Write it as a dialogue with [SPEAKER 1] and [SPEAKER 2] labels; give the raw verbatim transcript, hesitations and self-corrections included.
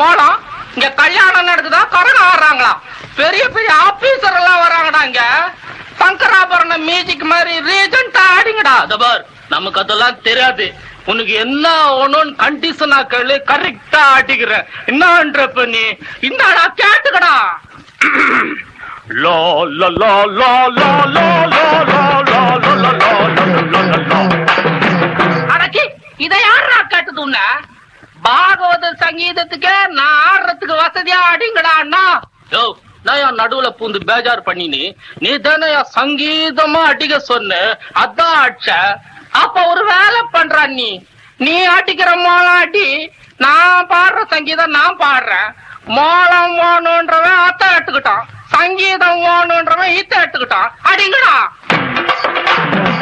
[SPEAKER 1] மோளம். இங்க கல்யாணம் நடக்குதா, கரகம் ஆடுறாங்களா, பெரிய பெரிய ஆபீசர் எல்லாம் வராங்கடா. இங்க சங்கராபரண மியூசிக் மாதிரி ரீஜெண்டா ஆடிங்கடா. அதபார் நமக்கு அதெல்லாம் தெரியாது. உனக்கு என்ன ஒண்ணுன்னு கண்டிஷனா கேளு, கரெக்டா ஆட்டிக்கிறேன். என்னன்றப்ப நீ இந்தாடா கேட்டுக்கடா. Low low low low low low low low low low. அடக்கி இதை யாரா கேட்டது உன்ன? பாகவத சங்கீதத்துக்கே நான் ஆடுறதுக்கு வசதியா ஆடிங்கடா அண்ணா. யோ நான் நடுவுல பூந்து பேஜார் பண்ணினி, நீ தானே சங்கீதமா அடிக்க சொன்ன, அதான் அடிச்ச. அப்ப ஒரு வேலை பண்ற, நீ நீ அடிக்கிற மோளம் அடி, நான் பாடுற சங்கீதம் நான் பாடுறேன். மோளம் வேணுன்றவன் அத்தை எடுத்துக்கிட்டான், சங்கீதம் வேணுன்றவன் இத்த எடுத்துக்கிட்டான். அடிங்கடா.